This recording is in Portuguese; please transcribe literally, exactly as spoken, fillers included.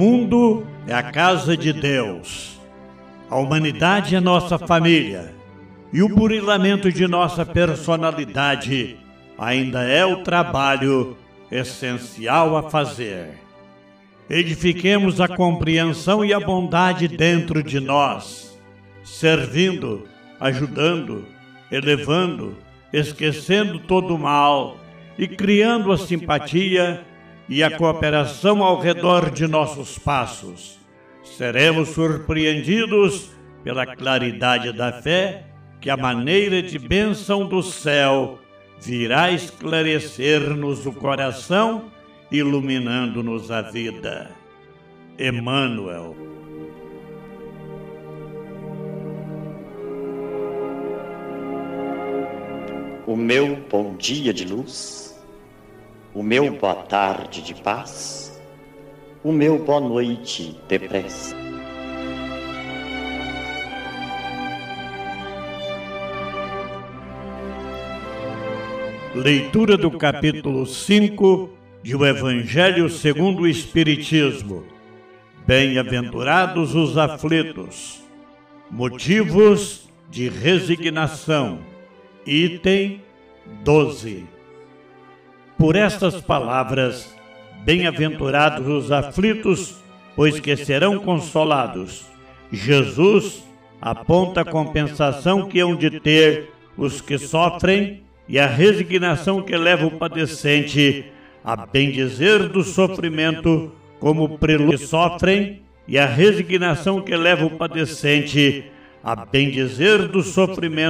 O mundo é a casa de Deus. A humanidade é nossa família. E o burilamento de nossa personalidade ainda é o trabalho essencial a fazer. Edifiquemos a compreensão e a bondade dentro de nós, servindo, ajudando, elevando, esquecendo todo o mal e criando a simpatia e a cooperação ao redor de nossos passos. Seremos surpreendidos pela claridade da fé que a maneira de bênção do céu virá esclarecer-nos o coração, iluminando-nos a vida. Emmanuel. O meu bom dia de luz, o meu boa tarde de paz, o meu boa noite de prece. Leitura do capítulo cinco de O Evangelho segundo o Espiritismo. Bem-aventurados os aflitos. Motivos de resignação. Item doze. Por estas palavras, bem-aventurados os aflitos, pois que serão consolados. Jesus aponta a compensação que hão de ter os que sofrem e a resignação que leva o padecente a bendizer do sofrimento como prelúdio que sofrem e a resignação que leva o padecente a bendizer do sofrimento